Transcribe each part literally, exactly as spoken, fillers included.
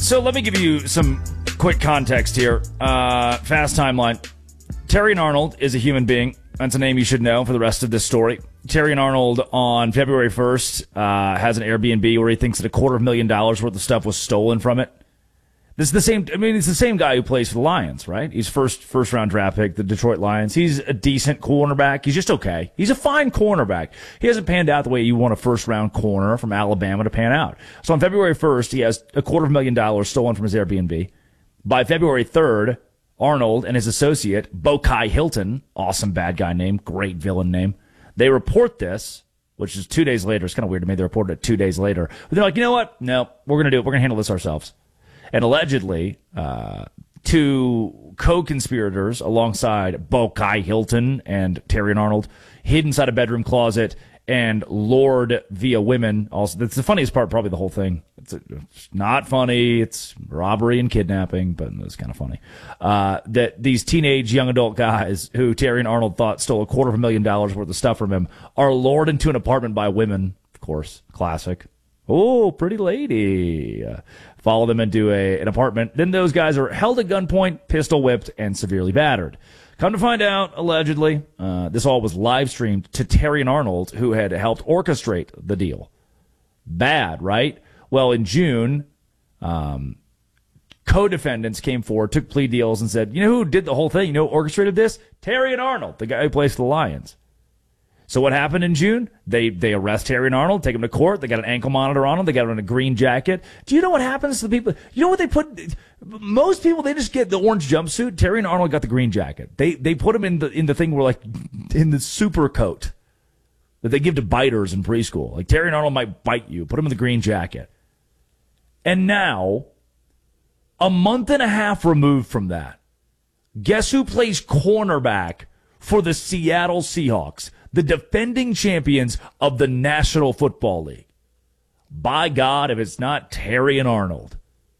So let me give you some quick context here. Uh, fast timeline. Terrion Arnold is a human being. That's a name you should know for the rest of this story. Terrion Arnold on February first uh, has an Airbnb where he thinks that a quarter of a million dollars worth of stuff was stolen from it. This is the same. I mean, it's the same guy who plays for the Lions, right? He's first first round draft pick, the Detroit Lions. He's a decent cornerback. He's just okay. He's a fine cornerback. He hasn't panned out the way you want a first round corner from Alabama to pan out. So on February first, he has a quarter of a million dollars stolen from his Airbnb. By February third, Arnold and his associate, Bokai Hilton, awesome bad guy name, great villain name, they report this, which is two days later. It's kind of weird to me. They reported it two days later. But they're like, you know what? No, we're going to do it. We're going to handle this ourselves. And allegedly, uh, two co-conspirators alongside Bokai Hilton and Terrion Arnold hid inside a bedroom closet and lured via women. Also, that's the funniest part, probably the whole thing. It's, it's not funny. It's robbery and kidnapping, but it's kind of funny. Uh, that these teenage young adult guys who Terrion Arnold thought stole a quarter of a million dollars worth of stuff from him are lured into an apartment by women. Of course, classic. Oh, pretty lady. Uh, follow them into a, an apartment. Then those guys are held at gunpoint, pistol whipped, and severely battered. Come to find out, allegedly, uh, this all was live streamed to Terrion Arnold, who had helped orchestrate the deal. Bad, right? Well, in June, um, co-defendants came forward, took plea deals, and said, you know who did the whole thing? You know who orchestrated this? Terrion Arnold, the guy who plays for the Lions. So what happened in June? They they arrest Terrion Arnold, take him to court. They got an ankle monitor on him. They got him in a green jacket. Do you know what happens to the people? You know what they put? Most people, they just get the orange jumpsuit. Terrion Arnold got the green jacket. They they put him in the in the thing where, like, in the super coat that they give to biters in preschool. Like, Terrion Arnold might bite you. Put him in the green jacket. And now, a month and a half removed from that, guess who plays cornerback for the Seattle Seahawks? The defending champions of the National Football League. By God, if it's not Terrion Arnold.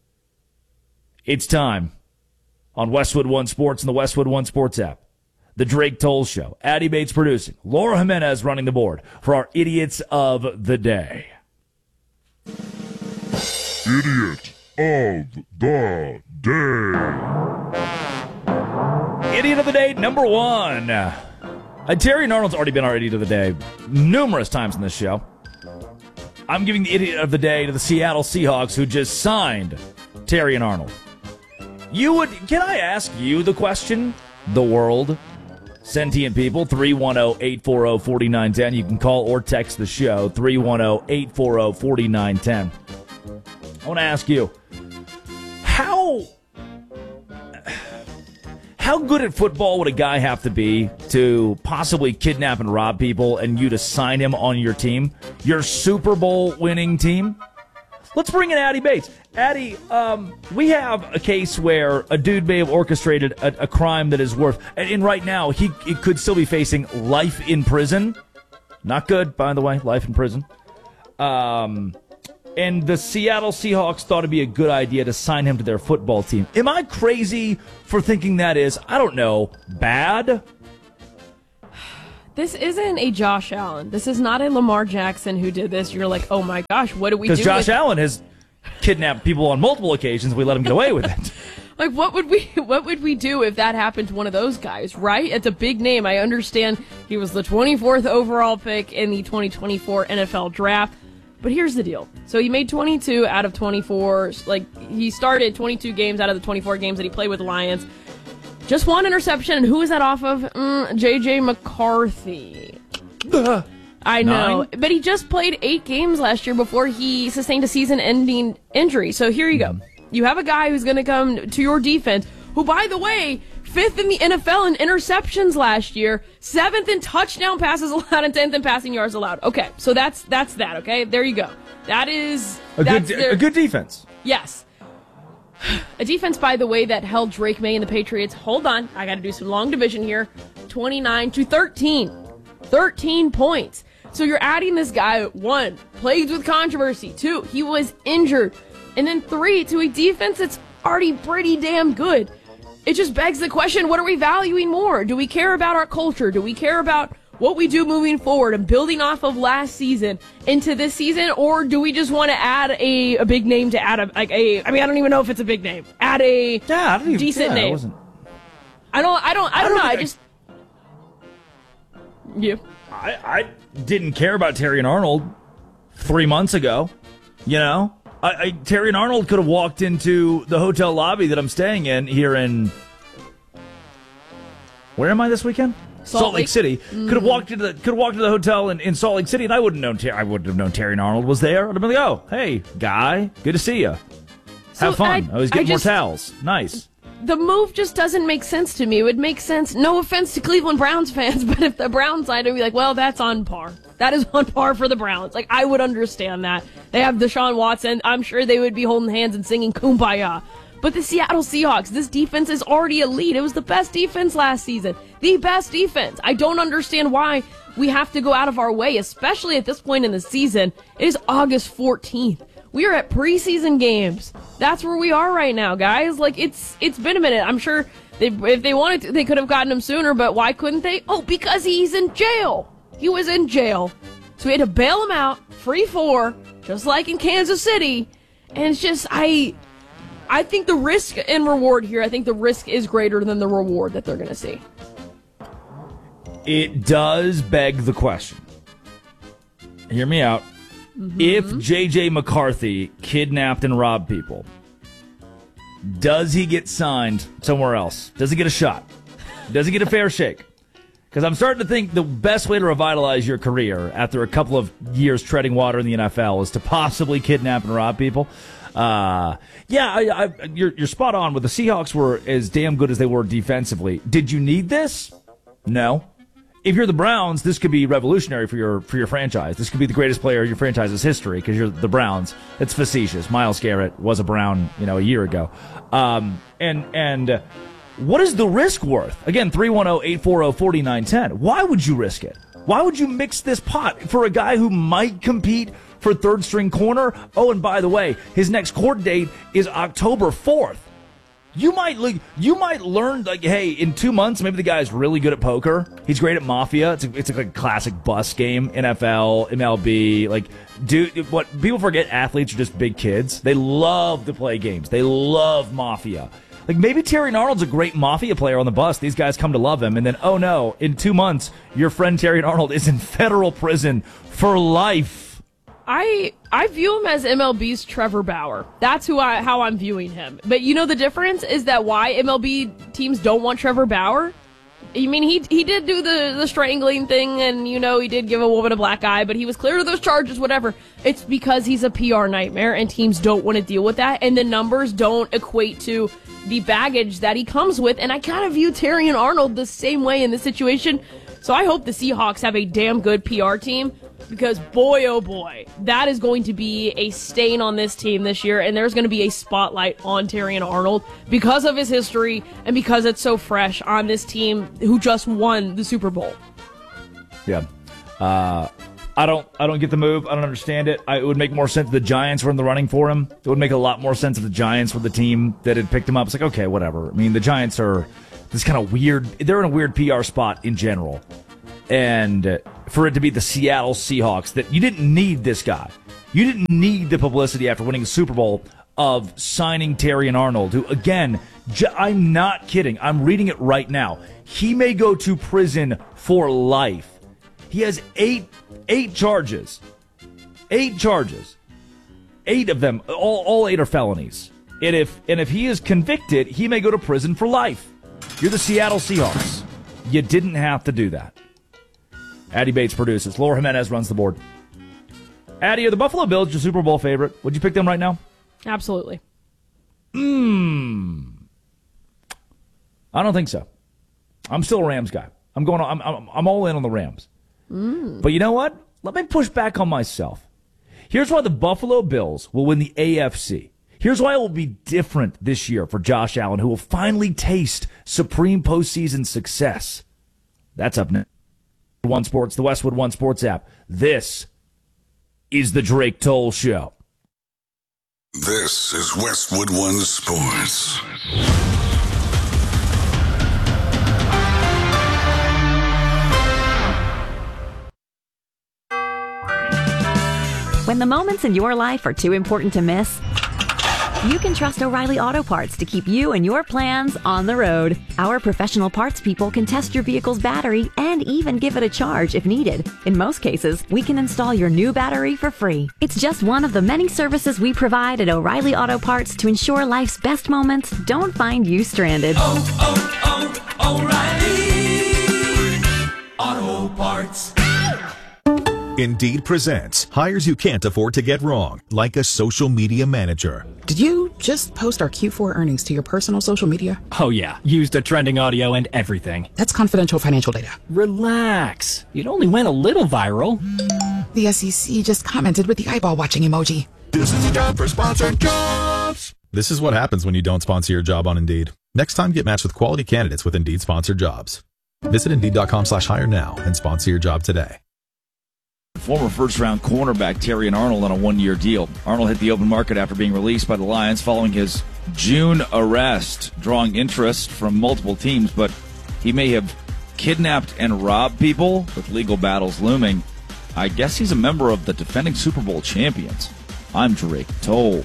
It's time on Westwood One Sports and the Westwood One Sports app. The Drake Toll Show. Addy Bates producing. Laura Jimenez running the board for our Idiots of the Day. Idiot of the Day. Idiot of the Day, number one. Uh, Terrion Arnold's already been our Idiot of the Day numerous times in this show. I'm giving the Idiot of the Day to the Seattle Seahawks, who just signed Terrion Arnold. You would, can I ask you the question? The world, sentient people, three one zero, eight four zero, four nine one zero. You can call or text the show, three one zero, eight four zero, four nine one zero. I want to ask you, how... How good at football would a guy have to be to possibly kidnap and rob people and you to sign him on your team, your Super Bowl winning team? Let's bring in Addy Bates. Addy, um, we have a case where a dude may have orchestrated a, a crime that is worth, and, and right now he, he could still be facing life in prison. Not good, by the way, life in prison. Um... And the Seattle Seahawks thought it'd be a good idea to sign him to their football team. Am I crazy for thinking that is, I don't know, bad? This isn't a Josh Allen. This is not a Lamar Jackson who did this. You're like, oh my gosh, what do we do? Because Josh with- Allen has kidnapped people on multiple occasions. We let him get away with it. Like, what would we what would we do if that happened to one of those guys, right? It's a big name. I understand he was the twenty-fourth overall pick in the twenty twenty-four N F L Draft. But here's the deal. So he made twenty-two out of twenty-four. Like, he started twenty-two games out of the twenty-four games that he played with the Lions. Just one interception. And who is that off of? Mm, J J McCarthy. Uh, I know. nine? But he just played eight games last year before he sustained a season-ending injury. So here you go. You have a guy who's going to come to your defense, who, by the way, fifth in the N F L in interceptions last year, seventh in touchdown passes allowed, and tenth in passing yards allowed. Okay, so that's that's that, okay? There you go. That is... A that's good, their, a good defense. Yes. A defense, by the way, that held Drake May and the Patriots. Hold on, I got to do some long division here. twenty-nine to thirteen. thirteen points. So you're adding this guy, one, plagued with controversy. Two, he was injured. And then three, to a defense that's already pretty damn good. It just begs the question, what are we valuing more? Do we care about our culture? Do we care about what we do moving forward and building off of last season into this season, or do we just want to add a, a big name to add a, like a, I mean, I don't even know if it's a big name. Add a yeah, I don't even, decent yeah, name. I, wasn't... I don't, I don't, I don't, I don't know. I just, you. I, I didn't care about Terry and Arnold three months ago. You know, I, I, Terry and Arnold could have walked into the hotel lobby that I'm staying in here in. Where am I this weekend? Salt, Salt Lake, Lake City. Mm. Could have walked into the could have walked into the hotel in, in Salt Lake City, and I wouldn't have known. Ter- I wouldn't have known Terry and Arnold was there. I'd have been like, "Oh, hey, guy, good to see you. So Have fun. I, I was getting I just, more towels. Nice." The move just doesn't make sense to me. It would make sense. No offense to Cleveland Browns fans, but if the Browns side would be like, "Well, that's on par. That is on par for the Browns." Like, I would understand that. They have Deshaun Watson. I'm sure they would be holding hands and singing Kumbaya. But the Seattle Seahawks, this defense is already elite. It was the best defense last season. The best defense. I don't understand why we have to go out of our way, especially at this point in the season. It is August fourteenth. We are at preseason games. That's where we are right now, guys. Like, it's it's been a minute. I'm sure they, if they wanted to, they could have gotten him sooner, but why couldn't they? Oh, because he's in jail. He was in jail. So we had to bail him out, free four, just like in Kansas City. And it's just, I... I think the risk and reward here, I think the risk is greater than the reward that they're going to see. It does beg the question. Hear me out. Mm-hmm. If J J McCarthy kidnapped and robbed people, does he get signed somewhere else? Does he get a shot? Does he get a fair shake? Because I'm starting to think the best way to revitalize your career after a couple of years treading water in the N F L is to possibly kidnap and rob people. Uh, yeah, I, I, you're, you're spot on. With the Seahawks were as damn good as they were defensively. Did you need this? No. If you're the Browns, this could be revolutionary for your for your franchise. This could be the greatest player in your franchise's history because you're the Browns. It's facetious. Myles Garrett was a Brown, you know, a year ago. Um, and and what is the risk worth? Again, three one zero, eight four zero, four nine one zero. Why would you risk it? Why would you mix this pot for a guy who might compete for third string corner? Oh, and by the way, his next court date is October fourth. You might you might learn, like, hey, in two months, maybe the guy's really good at poker. He's great at Mafia. It's a, it's like a classic bus game. N F L, M L B. Like, dude, what people forget, athletes are just big kids. They love to play games. They love Mafia. Like, maybe Terry Arnold's a great Mafia player on the bus. These guys come to love him. And then, oh no, in two months, your friend Terry Arnold is in federal prison for life. I I view him as M L B's Trevor Bauer. That's who I how I'm viewing him. But you know the difference is that why M L B teams don't want Trevor Bauer? I mean, he he did do the, the strangling thing, and, you know, he did give a woman a black eye, but he was clear of those charges, whatever. It's because he's a P R nightmare, and teams don't want to deal with that, and the numbers don't equate to the baggage that he comes with, and I kind of view Terry and Arnold the same way in this situation. So I hope the Seahawks have a damn good P R team, because boy, oh boy, that is going to be a stain on this team this year, and there's going to be a spotlight on Terry and Arnold because of his history and because it's so fresh on this team who just won the Super Bowl. Yeah. Uh, I don't I don't get the move. I don't understand it. I, it would make more sense if the Giants were in the running for him. It would make a lot more sense if the Giants were the team that had picked him up. It's like, okay, whatever. I mean, the Giants are this kind of weird. They're in a weird P R spot in general. And for it to be the Seattle Seahawks, that you didn't need this guy. You didn't need the publicity after winning the Super Bowl of signing Terry and Arnold, who, again, j- I'm not kidding. I'm reading it right now. He may go to prison for life. He has eight eight charges. Eight charges. Eight of them, all, all eight are felonies. And if and if he is convicted, he may go to prison for life. You're the Seattle Seahawks. You didn't have to do that. Addy Bates produces. Laura Jimenez runs the board. Addy, are the Buffalo Bills your Super Bowl favorite? Would you pick them right now? Absolutely. Hmm. I don't think so. I'm still a Rams guy. I'm going. I'm. I'm, I'm all in on the Rams. Mm. But you know what? Let me push back on myself. Here's why the Buffalo Bills will win the A F C. Here's why it will be different this year for Josh Allen, who will finally taste supreme postseason success. That's up next. One Sports, the Westwood One Sports app. This is the Drake Toll Show. This is Westwood One Sports. When the moments in your life are too important to miss, you can trust O'Reilly Auto Parts to keep you and your plans on the road. Our professional parts people can test your vehicle's battery and even give it a charge if needed. In most cases, we can install your new battery for free. It's just one of the many services we provide at O'Reilly Auto Parts to ensure life's best moments don't find you stranded. Oh, oh, oh, O'Reilly Auto Parts. Indeed presents hires you can't afford to get wrong, like a social media manager. Did you just post our Q four earnings to your personal social media? Oh yeah, used the trending audio and everything. That's confidential financial data. Relax. It only went a little viral. The S E C just commented with the eyeball watching emoji. This is a job for sponsored jobs. This is what happens when you don't sponsor your job on Indeed. Next time, get matched with quality candidates with Indeed sponsored jobs. Visit Indeed.com slash hire now and sponsor your job today. Former first-round cornerback Terrion Arnold on a one-year deal. Arnold hit the open market after being released by the Lions following his June arrest, drawing interest from multiple teams, but he may have kidnapped and robbed people with legal battles looming. I guess he's a member of the defending Super Bowl champions. I'm Drake Toll.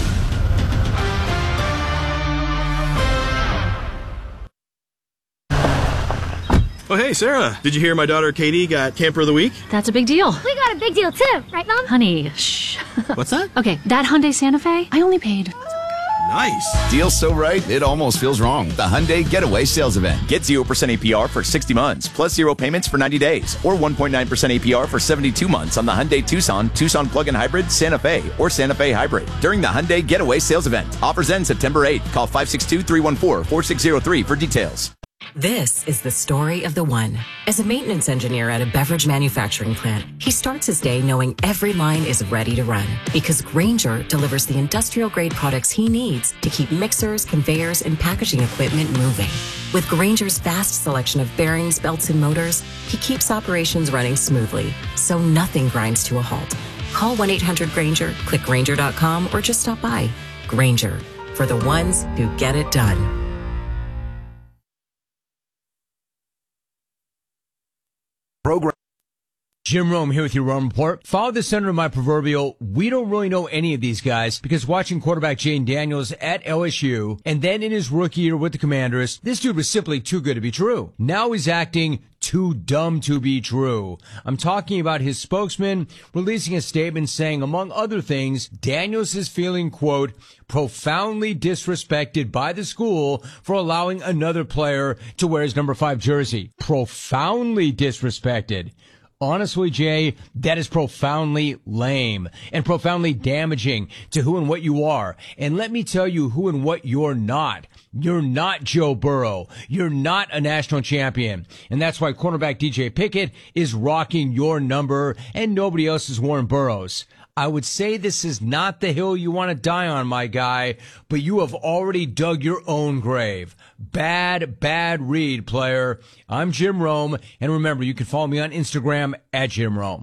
Oh, hey, Sarah. Did you hear my daughter Katie got Camper of the Week? That's a big deal. We got a big deal, too. Right, Mom? Honey, shh. What's that? Okay, that Hyundai Santa Fe, I only paid. Nice. Deal so right, it almost feels wrong. The Hyundai Getaway Sales Event. Get zero percent A P R for sixty months, plus zero payments for ninety days, or one point nine percent A P R for seventy-two months on the Hyundai Tucson, Tucson Plug-in Hybrid, Santa Fe, or Santa Fe Hybrid during the Hyundai Getaway Sales Event. Offers end September eighth. Call five six two, three one four, four six zero three for details. This is the story of the one. As a maintenance engineer at a beverage manufacturing plant, he starts his day knowing every line is ready to run because Grainger delivers the industrial-grade products he needs to keep mixers, conveyors, and packaging equipment moving. With Grainger's vast selection of bearings, belts, and motors, he keeps operations running smoothly, so nothing grinds to a halt. Call one eight hundred Grainger, click Grainger dot com, or just stop by. Grainger, for the ones who get it done. Program. Jim Rome here with your Rome Report. Follow the center of my proverbial, we don't really know any of these guys because watching quarterback Jane Daniels at L S U and then in his rookie year with the Commanders, this dude was simply too good to be true. Now he's acting too dumb to be true. I'm talking about his spokesman releasing a statement saying, among other things, Daniels is feeling, quote, profoundly disrespected by the school for allowing another player to wear his number five jersey. Profoundly disrespected. Honestly, Jay, that is profoundly lame and profoundly damaging to who and what you are. And let me tell you who and what you're not. You're not Joe Burrow. You're not a national champion. And that's why cornerback D J Pickett is rocking your number and nobody else is Warren Burroughs. I would say this is not the hill you want to die on, my guy, but you have already dug your own grave. Bad, bad read, player. I'm Jim Rome, and remember, you can follow me on Instagram at Jim Rome.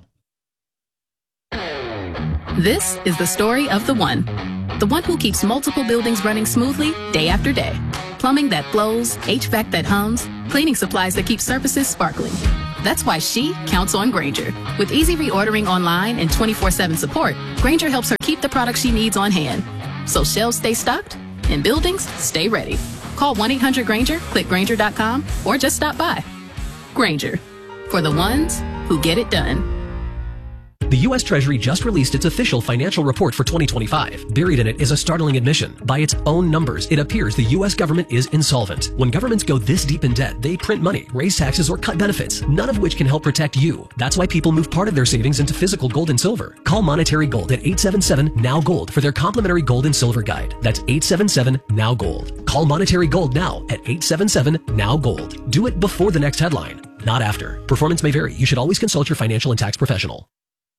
This is the story of the one. The one who keeps multiple buildings running smoothly day after day. Plumbing that flows, H V A C that hums, cleaning supplies that keep surfaces sparkling. That's why she counts on Grainger. With easy reordering online and twenty-four seven support, Grainger helps her keep the products she needs on hand. So shelves stay stocked and buildings stay ready. Call one eight hundred Grainger, click Grainger dot com, or just stop by. Grainger, for the ones who get it done. The U S Treasury just released its official financial report for twenty twenty-five. Buried in it is a startling admission. By its own numbers, it appears the U S government is insolvent. When governments go this deep in debt, they print money, raise taxes, or cut benefits, none of which can help protect you. That's why people move part of their savings into physical gold and silver. Call Monetary Gold at eight seven seven, N O W, GOLD for their complimentary gold and silver guide. That's eight seven seven, N O W, GOLD. Call Monetary Gold now at eight seven seven, N O W, GOLD. Do it before the next headline, not after. Performance may vary. You should always consult your financial and tax professional.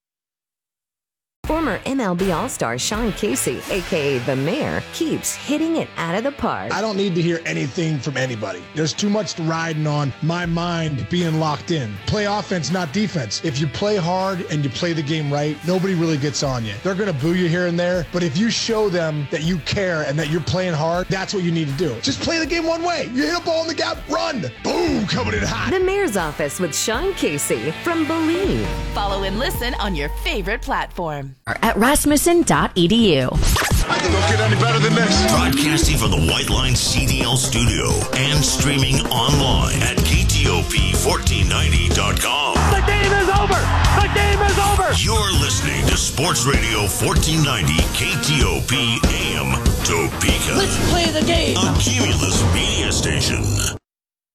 Former M L B All-Star Sean Casey, a k a. The Mayor, keeps hitting it out of the park. I don't need to hear anything from anybody. There's too much riding on my mind being locked in. Play offense, not defense. If you play hard and you play the game right, nobody really gets on you. They're going to boo you here and there, but if you show them that you care and that you're playing hard, that's what you need to do. Just play the game one way. You hit a ball in the gap, run. Boom, coming in hot. The Mayor's Office with Sean Casey from Believe. Follow and listen on your favorite platform. at rasmussen dot e d u. I can don't get any better than this. Broadcasting from the White Line C D L studio and streaming online at K T O P fourteen ninety dot com. The game is over! The game is over! You're listening to Sports Radio fourteen ninety K T O P A M Topeka. Let's play the game! A Cumulus media station.